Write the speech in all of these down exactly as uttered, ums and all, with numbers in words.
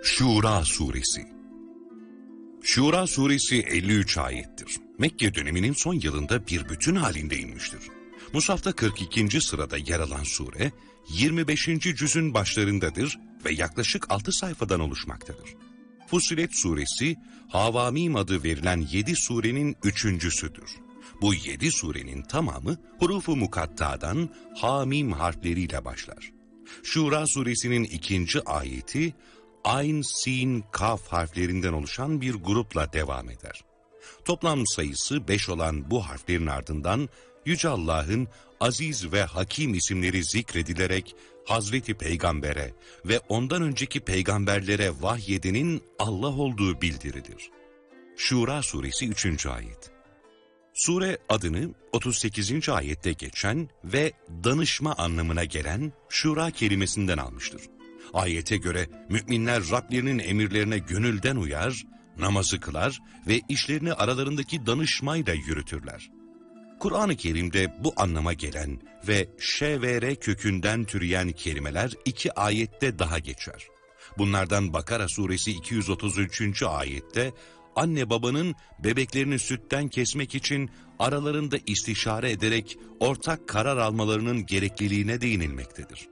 Şura Suresi. Şura Suresi elli üç ayettir. Mekke döneminin son yılında bir bütün halinde inmiştir. Musaf'ta kırk ikinci sırada yer alan sure, yirmi beşinci cüzün başlarındadır ve yaklaşık altı sayfadan oluşmaktadır. Fussilet Suresi, Havamim adı verilen yedi surenin üçüncüsüdür. Bu yedi surenin tamamı hurufu mukattadan hamim harfleriyle başlar. Şura Suresinin ikinci ayeti, Ayn, Sin, Kaf harflerinden oluşan bir grupla devam eder. Toplam sayısı beş olan bu harflerin ardından Yüce Allah'ın Aziz ve Hakim isimleri zikredilerek Hazreti Peygamber'e ve ondan önceki peygamberlere vahyedenin Allah olduğu bildirilir. Şura Suresi üçüncü ayet. Sure adını otuz sekizinci ayette geçen ve danışma anlamına gelen şura kelimesinden almıştır. Ayete göre müminler Rablerinin emirlerine gönülden uyar, namazı kılar ve işlerini aralarındaki danışmayla yürütürler. Kur'an-ı Kerim'de bu anlama gelen ve şevere kökünden türeyen kelimeler iki ayette daha geçer. Bunlardan Bakara Suresi iki yüz otuz üçüncü ayette anne babanın bebeklerini sütten kesmek için aralarında istişare ederek ortak karar almalarının gerekliliğine değinilmektedir.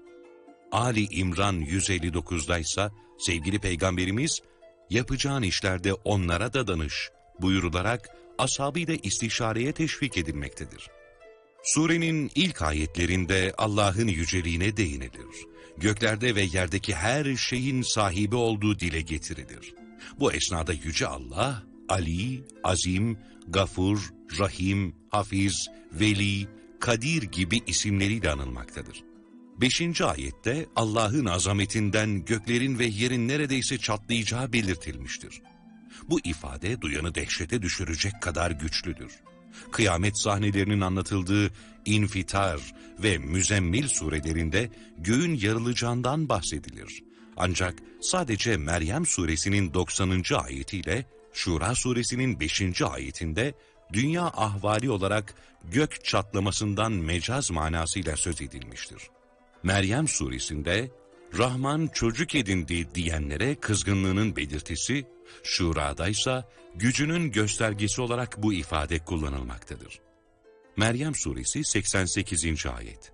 Ali İmran yüz elli dokuzda ise sevgili Peygamberimiz yapacağın işlerde onlara da danış buyurularak ashabıyla istişareye teşvik edilmektedir. Surenin ilk ayetlerinde Allah'ın yüceliğine değinilir. Göklerde ve yerdeki her şeyin sahibi olduğu dile getirilir. Bu esnada Yüce Allah, Ali, Azim, Gafur, Rahim, Hafiz, Veli, Kadir gibi isimleriyle anılmaktadır. Beşinci ayette Allah'ın azametinden göklerin ve yerin neredeyse çatlayacağı belirtilmiştir. Bu ifade duyanı dehşete düşürecek kadar güçlüdür. Kıyamet sahnelerinin anlatıldığı İnfitar ve Müzzemmil surelerinde göğün yarılacağından bahsedilir. Ancak sadece Meryem suresinin doksanıncı ayetiyle Şura suresinin beşinci ayetinde dünya ahvali olarak gök çatlamasından mecaz manasıyla söz edilmiştir. Meryem suresinde Rahman çocuk edindi diyenlere kızgınlığının belirtisi, Şura'daysa gücünün göstergesi olarak bu ifade kullanılmaktadır. Meryem suresi seksen sekizinci ayet.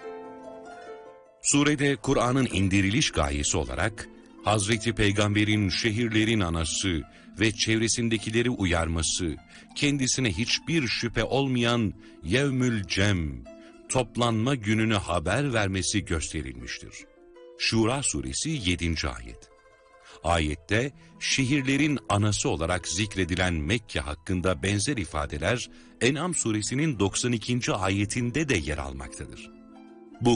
Surede Kur'an'ın indiriliş gayesi olarak Hazreti Peygamber'in şehirlerin anası ve çevresindekileri uyarması, kendisine hiçbir şüphe olmayan yevmül cem, toplanma gününü haber vermesi gösterilmiştir. Şura suresi yedinci ayet. Ayette şehirlerin anası olarak zikredilen Mekke hakkında benzer ifadeler En'am suresinin doksan ikinci ayetinde de yer almaktadır.